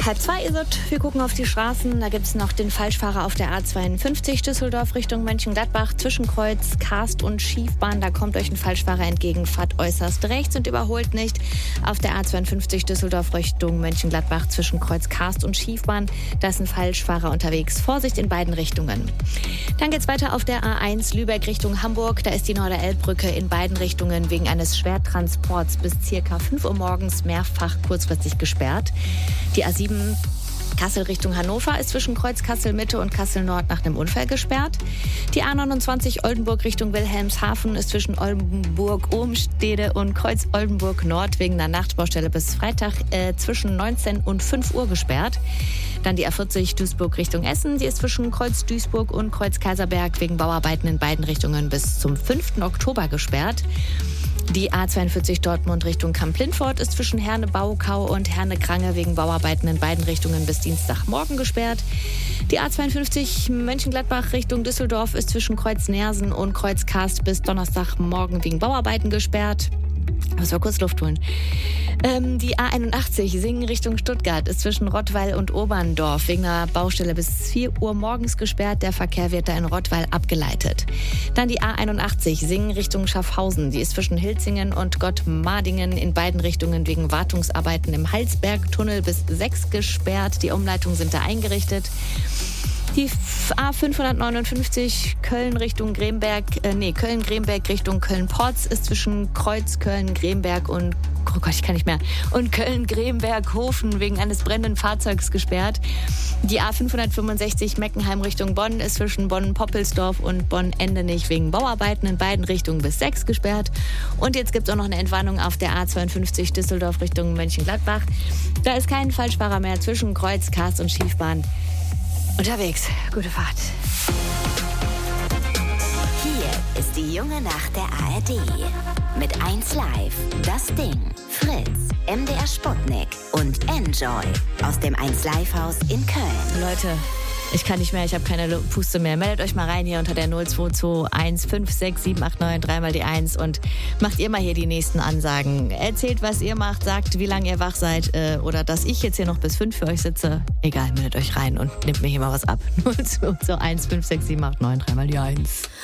1:30 ist es. Wir gucken auf die Straßen. Da gibt es noch den Falschfahrer auf der A52 Düsseldorf Richtung Mönchengladbach. Zwischenkreuz Karst und Schiefbahn. Da kommt euch ein Falschfahrer entgegen. Fahrt äußerst rechts und überholt nicht. Auf der A52 Düsseldorf Richtung Mönchengladbach. Zwischenkreuz Karst und Schiefbahn. Da ist ein Falschfahrer unterwegs. Vorsicht in beiden Richtungen. Dann geht's weiter auf der A1 Lübeck Richtung Hamburg. Da ist die Norderelbbrücke in beiden Richtungen wegen eines Schwertransports bis ca. 5 Uhr morgens mehrfach kurzfristig gesperrt. Die A7 Kassel Richtung Hannover ist zwischen Kreuz Kassel Mitte und Kassel Nord nach einem Unfall gesperrt. Die A29 Oldenburg Richtung Wilhelmshaven ist zwischen Oldenburg-Ohmstede und Kreuz Oldenburg Nord wegen einer Nachtbaustelle bis Freitag zwischen 19 und 5 Uhr gesperrt. Dann die A40 Duisburg Richtung Essen, die ist zwischen Kreuz Duisburg und Kreuz Kaiserberg wegen Bauarbeiten in beiden Richtungen bis zum 5. Oktober gesperrt. Die A42 Dortmund Richtung Kamp-Lindfort ist zwischen Herne-Baukau und Herne-Krange wegen Bauarbeiten in beiden Richtungen bis Dienstagmorgen gesperrt. Die A52 Mönchengladbach Richtung Düsseldorf ist zwischen Kreuz Nersen und Kreuz Karst bis Donnerstagmorgen wegen Bauarbeiten gesperrt. Muss mal kurz Luft holen. Die A81 Singen Richtung Stuttgart ist zwischen Rottweil und Oberndorf wegen einer Baustelle bis 4 Uhr morgens gesperrt. Der Verkehr wird da in Rottweil abgeleitet. Dann die A81 Singen Richtung Schaffhausen. Die ist zwischen Hilzingen und Gottmardingen in beiden Richtungen wegen Wartungsarbeiten im Halsbergtunnel bis 6 gesperrt. Die Umleitungen sind da eingerichtet. Die A559 Köln Richtung Köln-Gremberg Richtung Köln-Porz ist zwischen Kreuz Köln-Gremberg und Köln-Gremberg-Hofen wegen eines brennenden Fahrzeugs gesperrt. Die A565 Meckenheim Richtung Bonn ist zwischen Bonn-Poppelsdorf und Bonn-Endenich wegen Bauarbeiten in beiden Richtungen bis 6 gesperrt. Und jetzt gibt es auch noch eine Entwarnung auf der A52 Düsseldorf Richtung Mönchengladbach. Da ist kein Falschfahrer mehr zwischen Kreuz, Karst und Schiefbahn unterwegs. Gute Fahrt. Hier ist die junge Nacht der ARD. Mit 1 Live, Das Ding, Fritz, MDR Sputnik und Enjoy aus dem 1 Live Haus in Köln. Leute, ich kann nicht mehr, ich habe keine Puste mehr. Meldet euch mal rein hier unter der 0221 56789 3 die 1 und macht ihr mal hier die nächsten Ansagen. Erzählt, was ihr macht, sagt, wie lange ihr wach seid oder dass ich jetzt hier noch bis 5 für euch sitze. Egal, meldet euch rein und nehmt mir hier mal was ab. 0221 56789 3 die 1.